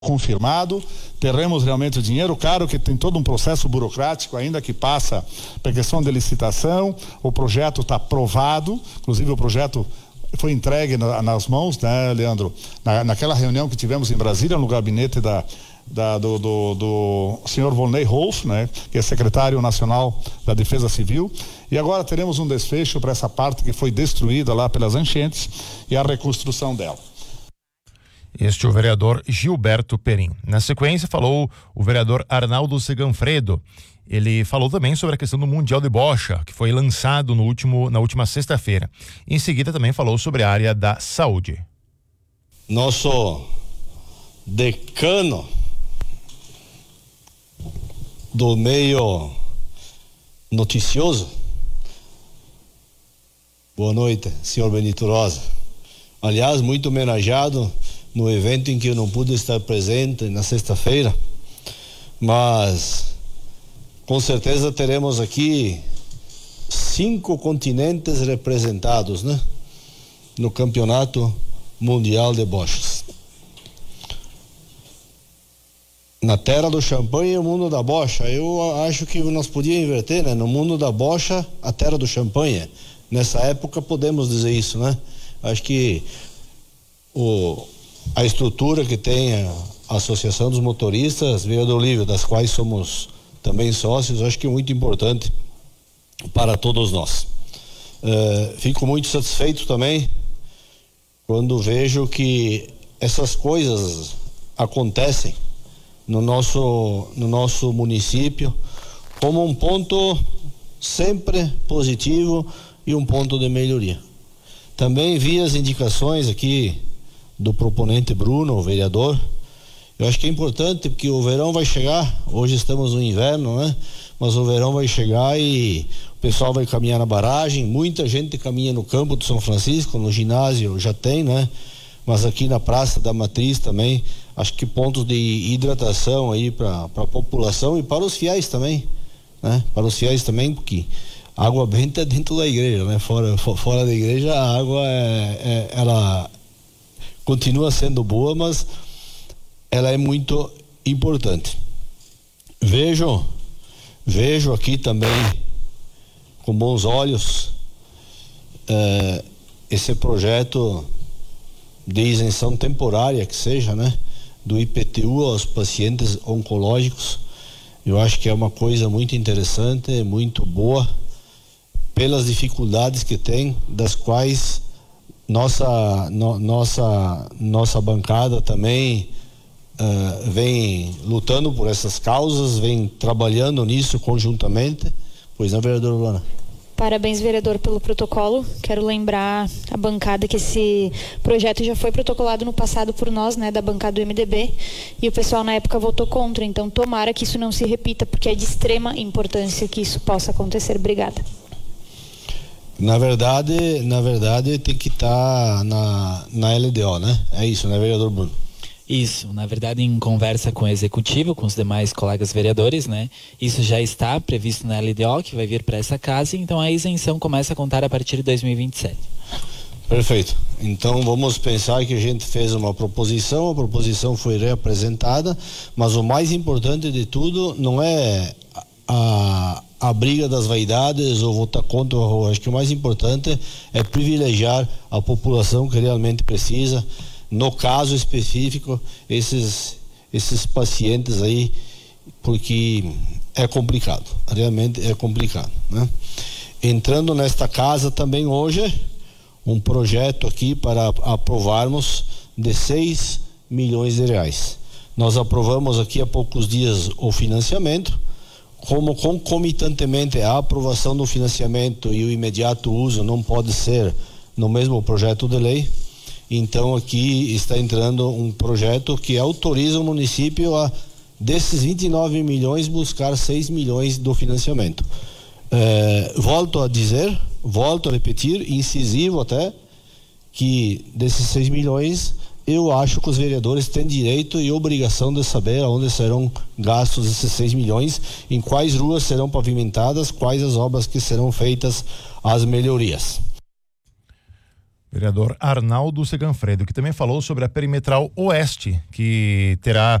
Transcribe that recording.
confirmado, teremos realmente o dinheiro. Claro que tem todo um processo burocrático ainda que passa pela questão de licitação. O projeto está aprovado, inclusive o projeto foi entregue nas mãos, né, Leandro? Naquela reunião que tivemos em Brasília, no gabinete do senhor Volney Rolf, né, que é secretário nacional da Defesa Civil, e agora teremos um desfecho para essa parte que foi destruída lá pelas enchentes e a reconstrução dela. Este é o vereador Gilberto Perim. Na sequência falou o vereador Arnaldo Seganfredo. Ele falou também sobre a questão do Mundial de Bocha, que foi lançado na última sexta-feira. Em seguida também falou sobre a área da saúde. Nosso decano do meio noticioso. Boa noite, senhor Benito Rosa. Aliás, muito homenageado no evento em que eu não pude estar presente na sexta-feira, mas com certeza teremos aqui 5 continentes representados, né? No Campeonato Mundial de Bochas. Na terra do champanhe e o mundo da bocha. Eu acho que nós podíamos inverter, né? No mundo da bocha, a terra do champanhe. Nessa época podemos dizer isso, né? Acho que a estrutura que tem a Associação dos Motoristas Via do Olívio, das quais somos também sócios, acho que é muito importante para todos nós. Fico muito satisfeito também quando vejo que essas coisas acontecem no nosso município como um ponto sempre positivo e um ponto de melhoria. Também vi as indicações aqui do proponente Bruno, o vereador. Eu acho que é importante porque o verão vai chegar. Hoje estamos no inverno, né? Mas o verão vai chegar e o pessoal vai caminhar na barragem. Muita gente caminha no campo de São Francisco, no ginásio já tem, né? Mas aqui na Praça da Matriz também, acho que pontos de hidratação aí para a população e para os fiéis também, né? Para os fiéis também, porque a água benta é dentro da igreja, né? Fora da igreja a água ela continua sendo boa, mas ela é muito importante. Vejo aqui também com bons olhos esse projeto de isenção temporária que seja, né, do IPTU aos pacientes oncológicos. Eu acho que é uma coisa muito interessante, muito boa, pelas dificuldades que tem, das quais nossa bancada também vem lutando por essas causas, vem trabalhando nisso conjuntamente. Pois não, vereador Luana? Parabéns, vereador, pelo protocolo. Quero lembrar a bancada que esse projeto já foi protocolado no passado por nós, né, da bancada do MDB, e o pessoal na época votou contra. Então tomara que isso não se repita, porque é de extrema importância que isso possa acontecer. Obrigada. Na verdade tem que estar na LDO, né? É isso, né, vereador Bruno? Isso, na verdade, em conversa com o executivo, com os demais colegas vereadores, né? Isso já está previsto na LDO, que vai vir para essa casa, então a isenção começa a contar a partir de 2027. Perfeito. Então vamos pensar que a gente fez uma proposição, a proposição foi reapresentada, mas o mais importante de tudo não é a briga das vaidades ou votar contra. Acho que o mais importante é privilegiar a população que realmente precisa. No caso específico, esses pacientes aí, porque é complicado, realmente é complicado, né? Entrando nesta casa também hoje, um projeto aqui para aprovarmos de 6 milhões de reais. Nós aprovamos aqui há poucos dias o financiamento, como concomitantemente a aprovação do financiamento e o imediato uso não pode ser no mesmo projeto de lei. Então aqui está entrando um projeto que autoriza o município a, desses 29 milhões, buscar 6 milhões do financiamento. Volto a repetir, incisivo até, que desses 6 milhões, eu acho que os vereadores têm direito e obrigação de saber aonde serão gastos esses 6 milhões, em quais ruas serão pavimentadas, quais as obras que serão feitas, as melhorias. Vereador Arnaldo Seganfredo, que também falou sobre a Perimetral Oeste, que terá